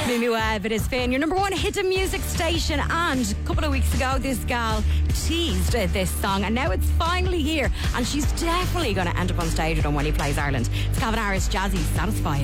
Mimi Webb, it is Finn, your number one hidden music station. And a couple of weeks ago, this gal teased this song, and now it's finally here. And she's definitely going to end up on stage with him when he plays Ireland. It's Calvin Harris, Jazzy, Satisfy.